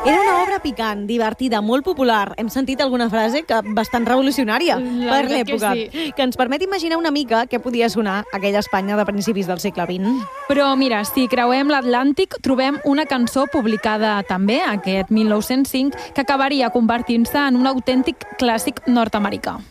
Era una obra picant, divertida, molt popular. Hem sentit alguna frase bastant revolucionària per l'època, que ens permet imaginar una mica què podia sonar aquella Espanya de principis del segle XX. Però mira, si creuem l'Atlàntic, trobem una cançó publicada també, aquest 1905, que acabaria convertint-se en un autèntic clàssic nord-americà.